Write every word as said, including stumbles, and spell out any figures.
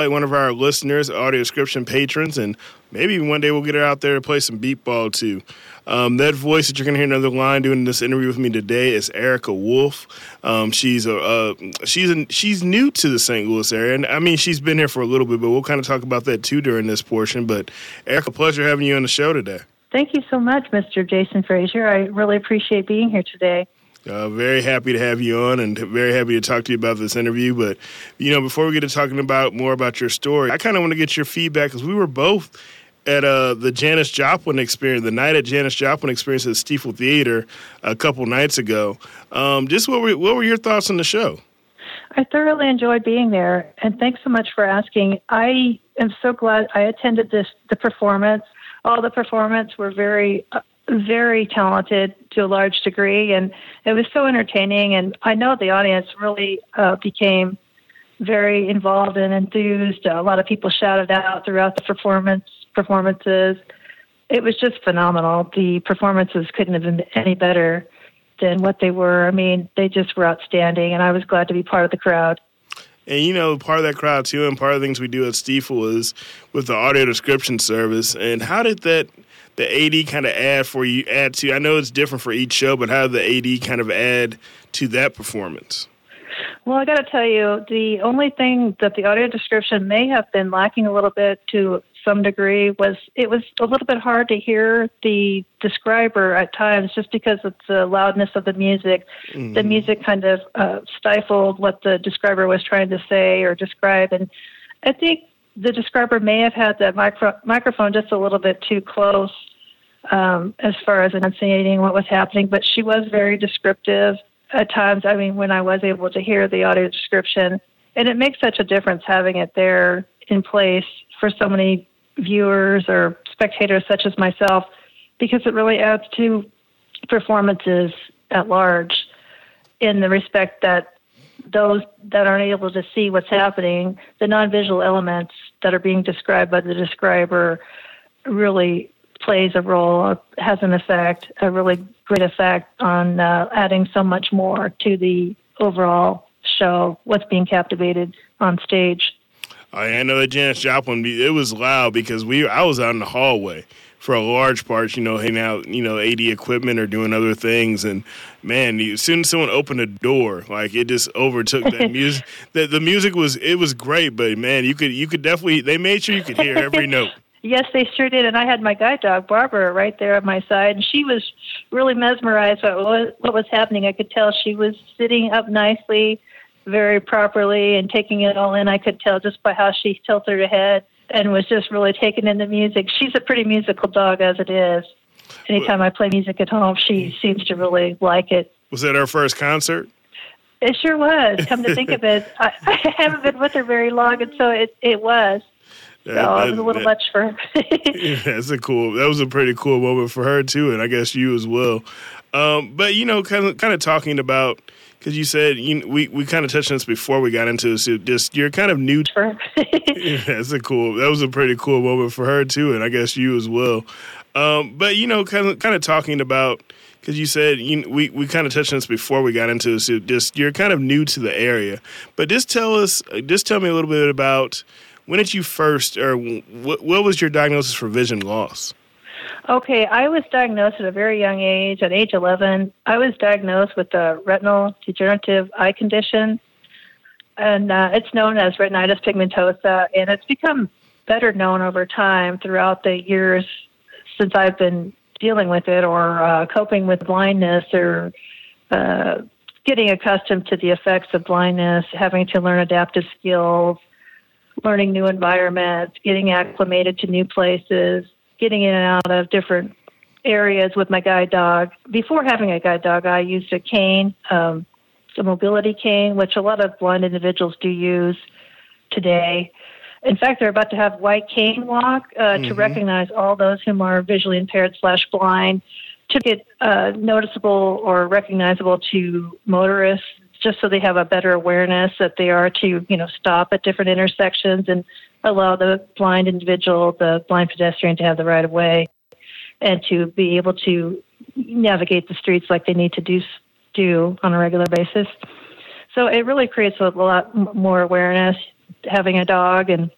one of our listeners, audio description patrons, and maybe one day we'll get her out there to play some beat ball too. Um, that voice that you're going to hear another line doing this interview with me today is Erica Wolf. Um, she's a uh, she's a, she's new to the Saint Louis area, and I mean she's been here for a little bit, but we'll kind of talk about that too during this portion. But Erica, pleasure having you on the show today. Thank you so much, Mister Jason Frazier. I really appreciate being here today. Uh, very happy to have you on and very happy to talk to you about this interview. But, you know, before we get to talking about more about your story, I kind of want to get your feedback because we were both at uh, the Janis Joplin experience, the night at Janis Joplin experience at Stiefel Theater a couple nights ago. Um, just what were, what were your thoughts on the show? I thoroughly enjoyed being there, and thanks so much for asking. I am so glad I attended this the performance. All the performance were very, uh, very talented to a large degree, and it was so entertaining. And I know the audience really uh, became very involved and enthused. A lot of people shouted out throughout the performance performances. It was just phenomenal. The performances couldn't have been any better than what they were. I mean, they just were outstanding, and I was glad to be part of the crowd. And, you know, part of that crowd, too, and part of the things we do at Stiefel is with the audio description service. And how did that, the A D kind of add for you, add to, I know it's different for each show, but how did the A D kind of add to that performance? Well, I got to tell you, the only thing that the audio description may have been lacking a little bit to some degree was it was a little bit hard to hear the describer at times just because of the loudness of the music. Mm-hmm. The music kind of uh, stifled what the describer was trying to say or describe. And I think the describer may have had the micro- microphone just a little bit too close um, as far as enunciating what was happening, but she was very descriptive at times. I mean, when I was able to hear the audio description, and it makes such a difference having it there in place for so many viewers or spectators such as myself, because it really adds to performances at large in the respect that those that aren't able to see what's happening, the non-visual elements that are being described by the describer really plays a role, has an effect, a really great effect on uh, adding so much more to the overall show, what's being captivated on stage. I know that Janis Joplin, it was loud because we I was out in the hallway for a large part, you know, hanging out, you know, A D equipment or doing other things. And, man, as soon as someone opened a door, like, it just overtook that music. The, the music was, it was great, but, man, you could you could definitely, they made sure you could hear every note. Yes, they sure did. And I had my guide dog, Barbara, right there at my side, and she was really mesmerized by what, what was happening. I could tell she was sitting up nicely, very properly, and taking it all in. I could tell just by how she tilted her head and was just really taking in the music. She's a pretty musical dog as it is. Anytime I play music at home, she seems to really like it. Was that her first concert? It sure was. Come to think of it, I, I haven't been with her very long, and so it, it was. So that, that, it was a little that, much for her. Yeah, that's a cool. That was a pretty cool moment for her too, and I guess you as well. Um, but you know, kind of, kind of talking about, because you said you, we we kind of touched on this before we got into this. So just you're kind of new. To, yeah, that's a cool. That was a pretty cool moment for her too, and I guess you as well. Um, but you know, kind of kind of talking about, because you said you, we we kind of touched on this before we got into this. So just you're kind of new to the area, but just tell us, just tell me a little bit about. When did you first, or what, what was your diagnosis for vision loss? Okay, I was diagnosed at a very young age, at age eleven. I was diagnosed with a retinal degenerative eye condition, and uh, it's known as retinitis pigmentosa, and it's become better known over time throughout the years since I've been dealing with it or uh, coping with blindness or uh, getting accustomed to the effects of blindness, having to learn adaptive skills, learning new environments, getting acclimated to new places, getting in and out of different areas with my guide dog. Before having a guide dog, I used a cane, um, a mobility cane, which a lot of blind individuals do use today. In fact, they're about to have White Cane Walk uh, mm-hmm. to recognize all those whom are visually impaired slash blind, to get uh, noticeable or recognizable to motorists, just so they have a better awareness that they are to, you know, stop at different intersections and allow the blind individual, the blind pedestrian, to have the right of way and to be able to navigate the streets like they need to do do on a regular basis. So it really creates a lot more awareness, having a dog, and